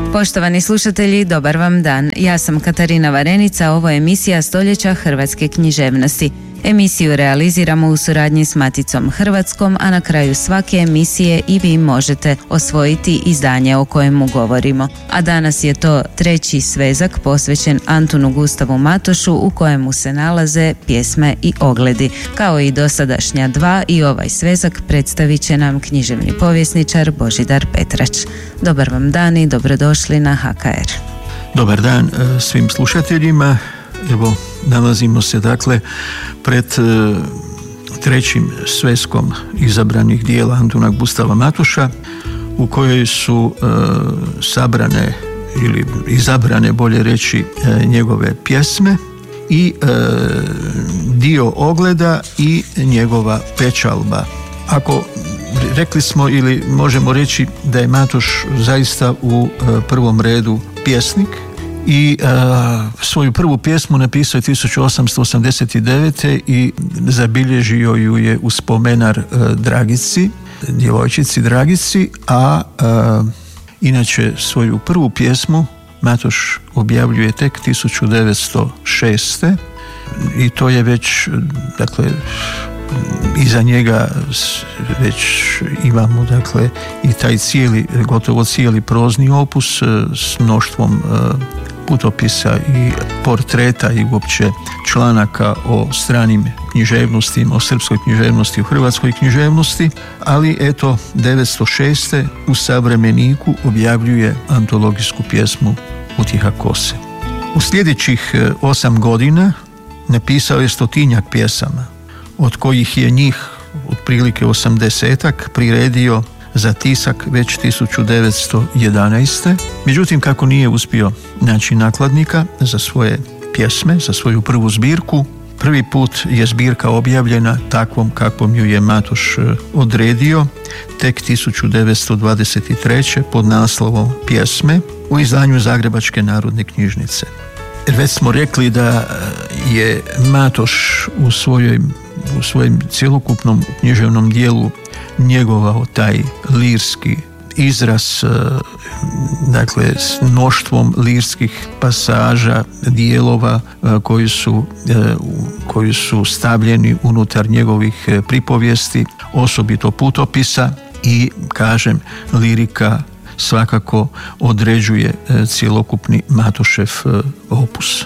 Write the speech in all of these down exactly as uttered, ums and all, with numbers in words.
Poštovani slušatelji, dobar vam dan. Ja sam Katarina Varenica, ovo je emisija Stoljeća hrvatske književnosti. Emisiju realiziramo u suradnji s Maticom Hrvatskom, a na kraju svake emisije i vi možete osvojiti izdanje o kojemu govorimo. A danas je to treći svezak posvećen Antunu Gustavu Matošu, u kojemu se nalaze pjesme i ogledi. Kao i dosadašnja dva, i ovaj svezak predstavit će nam književni povjesničar Božidar Petrač. Dobar vam dan i dobrodošli na H K R. Dobar dan svim slušateljima. Evo, nalazimo se dakle pred e, trećim svezkom izabranih dijela Antuna Gustava Matoša, u kojoj su e, sabrane ili izabrane, bolje reći, e, njegove pjesme i e, dio ogleda i njegova pečalba. Ako rekli smo ili možemo reći da je Matoš zaista u e, prvom redu pjesnik, i uh, svoju prvu pjesmu napisao je tisuću osamsto osamdeset devete. i zabilježio ju je u spomenar uh, Dragici, djevojčici Dragici, a uh, inače svoju prvu pjesmu Matoš objavljuje tek tisuću devetsto šeste. i to je već, dakle, iza njega već imamo, dakle, i taj cijeli, gotovo cijeli prozni opus s mnoštvom putopisa i portreta i uopće članaka o stranim književnostima, o srpskoj književnosti, o hrvatskoj književnosti, ali eto devetsto šeste. u Savremeniku objavljuje antologijsku pjesmu Utjeha kose. U sljedećih osam godina napisao je stotinjak pjesama, od kojih je njih otprilike osamdesetak priredio za tisak već tisuću devetsto jedanaeste. Međutim, kako nije uspio naći nakladnika za svoje pjesme, za svoju prvu zbirku, prvi put je zbirka objavljena takvom kakvom ju je Matoš odredio tek tisuću devetsto dvadeset treće. pod naslovom Pjesme u izdanju Zagrebačke narodne knjižnice. Već smo rekli da je Matoš u svojoj u svojem cjelokupnom književnom dijelu njegovao taj lirski izraz, dakle s mnoštvom lirskih pasaža, dijelova koji su, koji su stavljeni unutar njegovih pripovijesti, osobito putopisa, i kažem, lirika svakako određuje cjelokupni Matošev opus.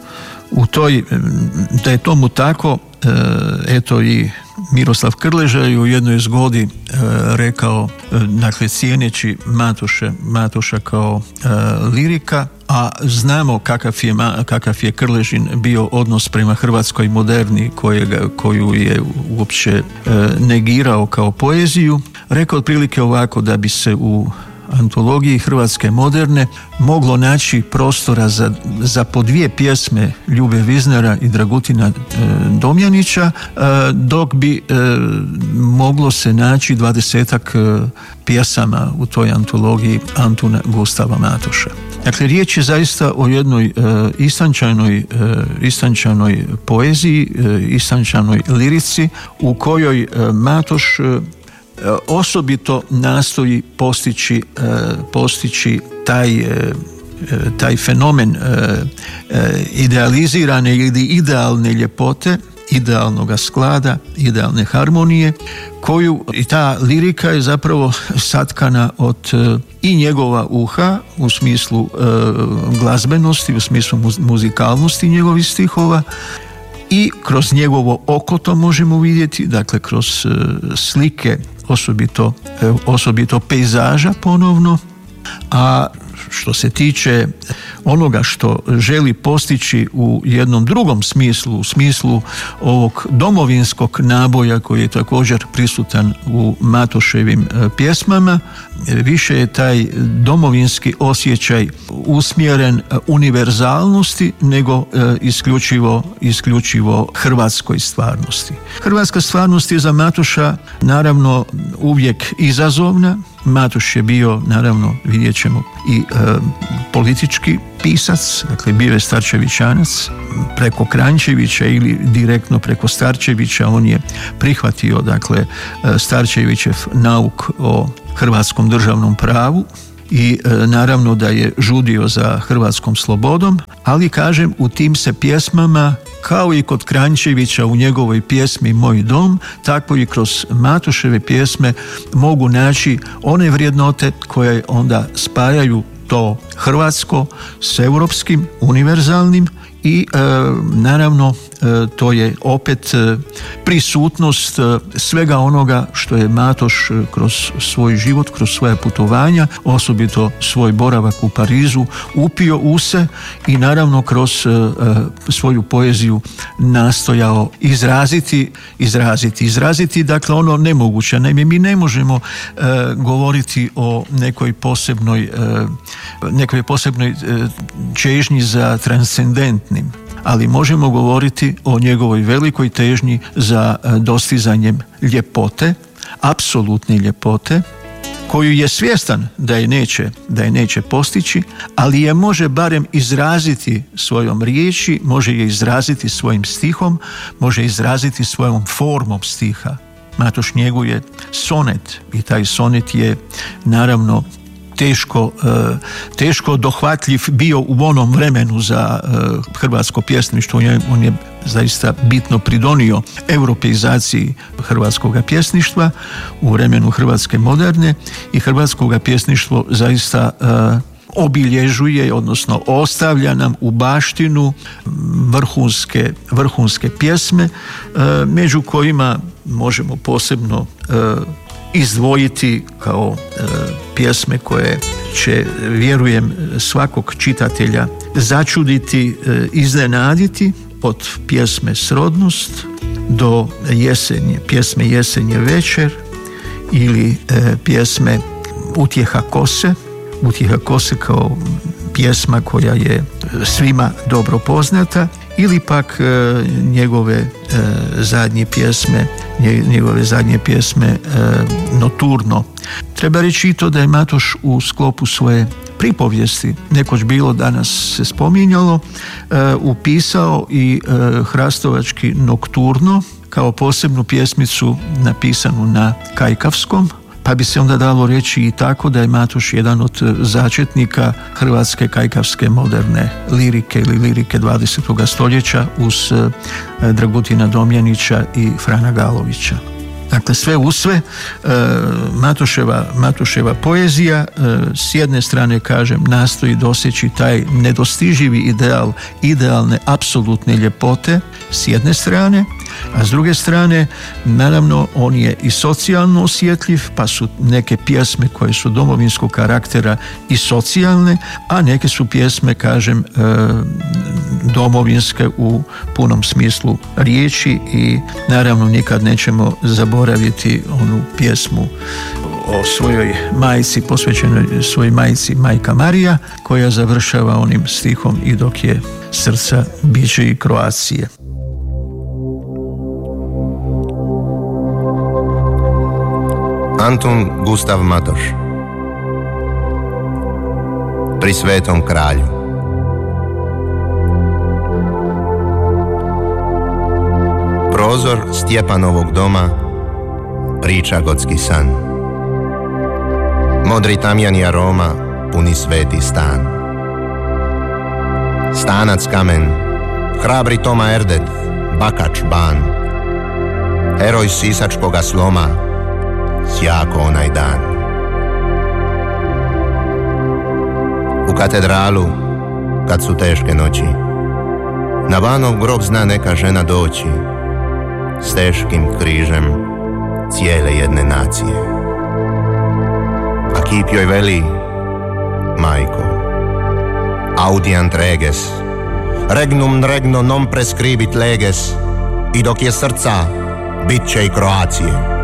U toj, da je tomu tako, eto i Miroslav Krleža je u jednoj zgodi e, rekao, e, dakle cijeneći Matoša, Matoša kao e, lirika, a znamo kakav je, kakav je Krležin bio odnos prema hrvatskoj moderni kojega, koju je uopće e, negirao kao poeziju, rekao otprilike ovako: da bi se u antologiji hrvatske moderne moglo naći prostora za, za po dvije pjesme Ljube Viznera i Dragutina e, Domjanića, e, dok bi e, moglo se naći dvadesetak e, pjesama u toj antologiji Antuna Gustava Matoša. Dakle, riječ je zaista o jednoj e, istančanoj, e, istančanoj poeziji, e, istančanoj lirici u kojoj e, Matoš e, osobito nastoji postići, postići taj, taj fenomen idealizirane ili idealne ljepote, idealnog sklada, idealne harmonije, koju, i ta lirika je zapravo satkana od i njegova uha u smislu glazbenosti, u smislu muzikalnosti njegovih stihova, i kroz njegovo oko to možemo vidjeti, dakle kroz slike, osobito, osobito pejzaža ponovno. A što se tiče onoga što želi postići u jednom drugom smislu, u smislu ovog domovinskog naboja koji je također prisutan u Matoševim pjesmama, više je taj domovinski osjećaj usmjeren univerzalnosti nego isključivo, isključivo hrvatskoj stvarnosti. Hrvatska stvarnost je za Matoša naravno uvijek izazovna. Matoš je bio, naravno, vidjet ćemo, i e, politički pisac, dakle bio je Starčevićanac. Preko Kranjčevića ili direktno preko Starčevića on je prihvatio, dakle, Starčevićev nauk o hrvatskom državnom pravu i naravno da je žudio za hrvatskom slobodom, ali kažem, u tim se pjesmama, kao i kod Kranjčevića u njegovoj pjesmi Moj dom, tako i kroz Matoševe pjesme mogu naći one vrijednote koje onda spajaju to hrvatsko s europskim, univerzalnim i e, naravno e, to je opet e, prisutnost e, svega onoga što je Matoš e, kroz svoj život, kroz svoja putovanja, osobito svoj boravak u Parizu, upio u se i naravno kroz e, e, svoju poeziju nastojao izraziti, izraziti, izraziti, dakle ono nemoguće. Naime, mi ne možemo e, govoriti o nekoj posebnoj e, nekoj posebnoj e, čežnji za transcendentnim, ali možemo govoriti o njegovoj velikoj težnji za dostizanjem ljepote, apsolutne ljepote, koju je svjestan da je neće, da je neće postići, ali je može barem izraziti svojom riječi, može je izraziti svojim stihom, može izraziti svojom formom stiha. Matoš njeguje sonet i taj sonet je naravno teško, teško dohvatljiv bio u onom vremenu za hrvatsko pjesništvo. On je zaista bitno pridonio europeizaciji hrvatskog pjesništva u vremenu hrvatske moderne i hrvatskog pjesništvo zaista obilježuje, odnosno ostavlja nam u baštinu vrhunske, vrhunske pjesme, među kojima možemo posebno izdvojiti kao e, pjesme koje će, vjerujem, svakog čitatelja začuditi, e, iznenaditi, od pjesme Srodnost do jesenje, pjesme Jesenje večer ili e, pjesme Utjeha kose, Utjeha kose kao pjesma koja je svima dobro poznata, ili pak e, njegove e, zadnje pjesme, njegove zadnje pjesme e, Noturno. Treba reći i to da je Matoš u sklopu svoje pripovijesti, nekoć bilo, danas se spominjalo, e, upisao i e, hrastovački Nokturno kao posebnu pjesmicu napisanu na kajkavskom, pa bi se onda dalo reći i tako da je Matoš jedan od začetnika hrvatske kajkavske moderne lirike ili lirike dvadesetog stoljeća uz Dragutina Domjanića i Frana Galovića. Dakle, sve u sve, Matoševa, Matoševa poezija s jedne strane, kažem, nastoji doseći taj nedostiživi ideal idealne, apsolutne ljepote s jedne strane, a s druge strane, naravno, on je i socijalno osjetljiv, pa su neke pjesme koje su domovinskog karaktera i socijalne, a neke su pjesme, kažem, domovinske u punom smislu riječi i naravno nikad nećemo zaboraviti onu pjesmu o svojoj majci, posvećenoj svojoj majci, Majka Marija, koja završava onim stihom i dok je srca biće i Kroacije. Antun Gustav Matoš. Pri svetom kralju. Prozor Stjepanovog doma priča gotski san. Modri tamjani aroma puni sveti stan. Stanac kamen, hrabri Toma Erdet, bakač ban. Heroj sisačkoga sloma, sjako onaj dan. U katedralu, kad su teške noći, na Banov grob zna neka žena doći s teškim križem cijele jedne nacije. A kip joj veli: majko, audiant reges, regnum regno non prescribit leges, i dok je srca, bit će i Kroacije.